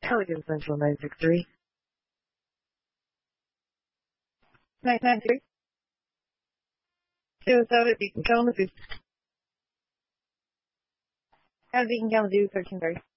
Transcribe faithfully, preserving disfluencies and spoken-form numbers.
Pelican Central nine six three. nine nine three. Two seven Beacon Kalamazoo. Have Beacon Kalamazoo thirteen thirty.